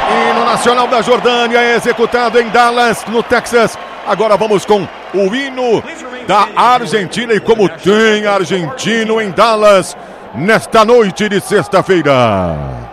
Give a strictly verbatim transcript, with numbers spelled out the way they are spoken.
Hino nacional da Jordânia é executado em Dallas, no Texas. Agora vamos com o hino da Argentina. E como tem argentino em Dallas nesta noite de sexta-feira.